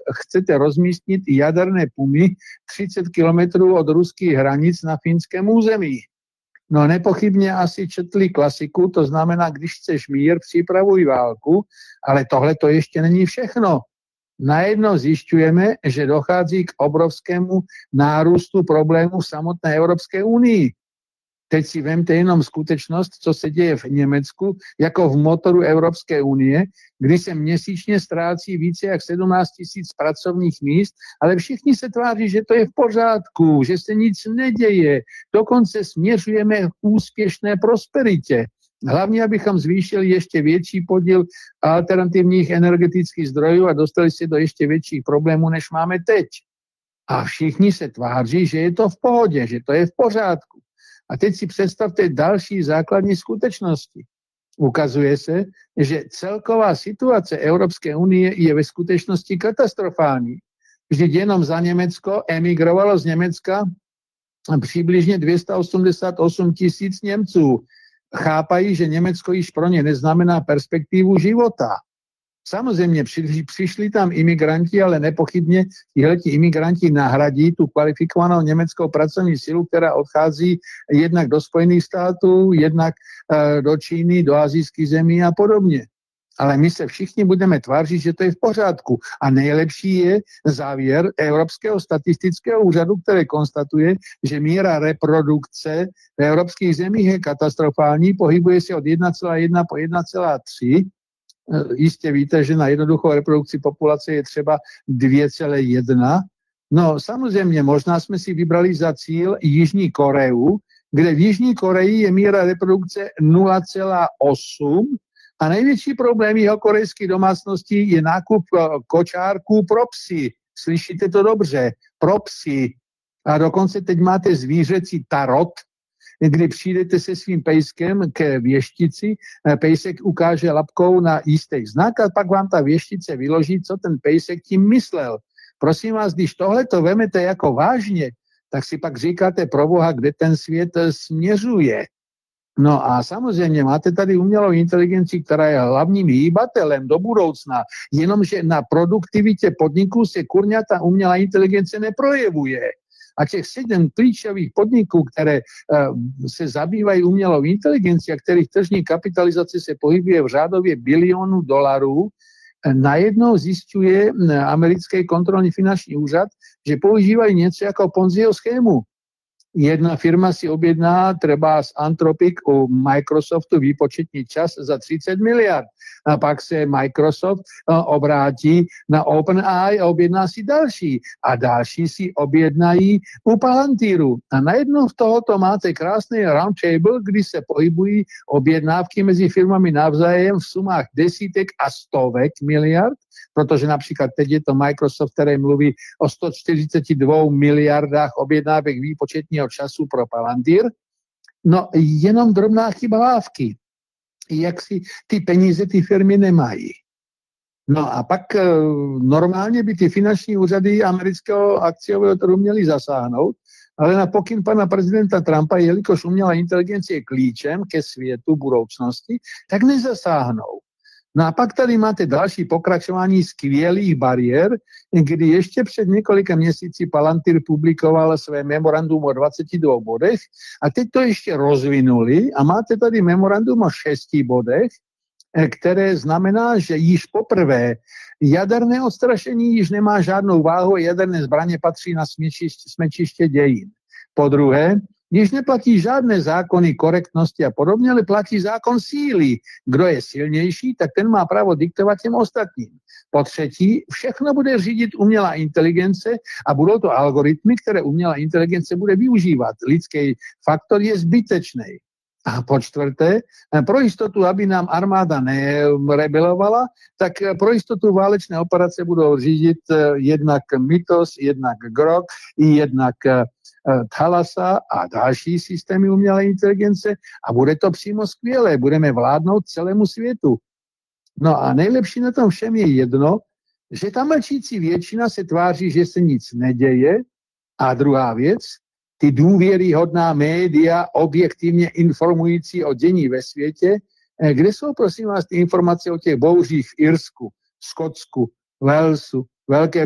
chcete rozmístit jaderné pumy 30 kilometrů od ruských hranic na finském území. No nepochybně asi četli klasiku, to znamená, když chceš mír, připravuj válku, ale tohle to ještě není všechno. Najednou zjišťujeme, že dochází k obrovskému nárůstu problémů v samotné Evropské unii. Teď si vemte jenom skutečnost, co se děje v Německu, jako v motoru Evropské unie, kdy se měsíčně ztrácí více jak 17 000 pracovních míst, ale všichni se tváří, že to je v pořádku, že se nic neděje. Dokonce směřujeme k úspěšné prosperitě. Hlavně, abychom zvýšili ještě větší podíl alternativních energetických zdrojů a dostali se do ještě větších problémů, než máme teď. A všichni se tváří, že je to v pohodě, že to je v pořádku. A teď si představte další základní skutečnosti. Ukazuje se, že celková situace Evropské unie je ve skutečnosti katastrofální. Vždyť jenom za Německo emigrovalo z Německa přibližně 288 000 Němců. Chápají, že Německo již pro ně neznamená perspektivu života. Samozřejmě přišli tam imigranti, ale nepochybně tihleti imigranti nahradí tu kvalifikovanou německou pracovní sílu, která odchází jednak do Spojených států, jednak do Číny, do asijských zemí a podobně. Ale my se všichni budeme tvářit, že to je v pořádku. A nejlepší je závěr Evropského statistického úřadu, který konstatuje, že míra reprodukce v evropských zemích je katastrofální, pohybuje se od 1,1 po 1,3. Jistě víte, že na jednoduchou reprodukci populace je třeba 2,1. No samozřejmě, možná jsme si vybrali za cíl Jižní Koreu, kde v Jižní Koreji je míra reprodukce 0,8 a největší problém jeho korejských domácností je nákup kočárků pro psy. Slyšíte to dobře? Pro psy. A dokonce teď máte zvířecí tarot, kdy přijdete se svým pejskem k věštici, pejsek ukáže labkou na jistý znak a pak vám ta věštice vyloží, co ten pejsek tím myslel. Prosím vás, když tohle to vemete jako vážně, tak si pak říkáte pro Boha, kde ten svět směřuje. No a samozřejmě máte tady umělou inteligenci, která je hlavním hýbatelem do budoucna, jenomže na produktivitě podniků se kurňa ta umělá inteligence neprojevuje. A těch 7 klíčových podniků, které se zabývají umělou inteligencí a kterých tržní kapitalizace se pohybuje v řádově bilionů dolarů, najednou zjišťuje americký kontrolní finanční úřad, že používají něco jako Ponziho schému. Jedna firma si objedná třeba z Anthropic u Microsoftu výpočetní čas za 30 miliard. A pak se Microsoft obrátí na OpenAI a objedná si další. A další si objednají u Palantiru. A najednou z tohoto máte krásný roundtable, kdy se pohybují objednávky mezi firmami navzájem v sumách desítek a stovek miliard, protože například teď je to Microsoft, který mluví o 142 miliardách objednávek výpočetního času pro Palantir. No jenom drobná chyba lávky. Jak si ty peníze ty firmy nemají. No a pak normálně by ty finanční úřady amerického akciového trhu měly zasáhnout, ale na pokyn pana prezidenta Trumpa, jelikož umělá inteligence je klíčem ke světu budoucnosti, tak nezasáhnou. No a pak tady máte další pokračování skvělých bariér, kdy ještě před několika měsíci Palantir publikoval své memorandum o 22 bodech a teď to ještě rozvinuli a máte tady memorandum o 6 bodech, které znamená, že již poprvé jaderné odstrašení již nemá žádnou váhu a jaderné zbraně patří na smečiště dějin. Po druhé, když neplatí žádné zákony korektnosti a podobně, ale platí zákon síly. Kdo je silnější, tak ten má právo diktovat těm ostatním. Po třetí, všechno bude řídit umělá inteligence a budou to algoritmy, které umělá inteligence bude využívat. Lidský faktor je zbytečný. A po čtvrté, pro jistotu, aby nám armáda nerebelovala, tak pro jistotu válečné operace budou řídit jednak Mythos, jednak Grok, jednak Thalassa a další systémy umělé inteligence a bude to přímo skvělé, budeme vládnout celému světu. No a nejlepší na tom všem je jedno, že ta mlčící většina se tváří, že se nic neděje a druhá věc, ty důvěryhodná média objektivně informující o dění ve světě, kde jsou prosím vás ty informace o těch bouřích v Irsku, Skotsku, Walesu, Velké